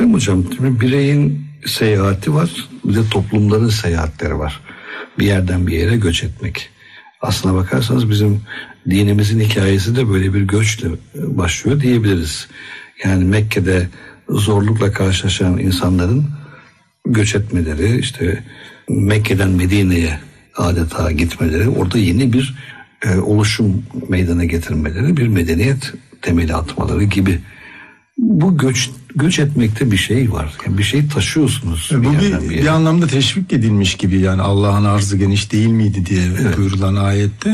Muhterem hocam, bireyin seyahati var, bir de toplumların seyahatleri var. Bir yerden bir yere göç etmek. Aslına bakarsanız bizim dinimizin hikayesi de böyle bir göçle başlıyor diyebiliriz. Yani Mekke'de zorlukla karşılaşan insanların göç etmeleri, işte Mekke'den Medine'ye adeta gitmeleri, orada yeni bir oluşum meydana getirmeleri, bir medeniyet temeli atmaları gibi. Bu göç etmekte bir şey var. Yani bir şey taşıyorsunuz. Bu bir anlamda teşvik edilmiş gibi, yani Allah'ın arzı geniş değil miydi diye buyurulan ayette.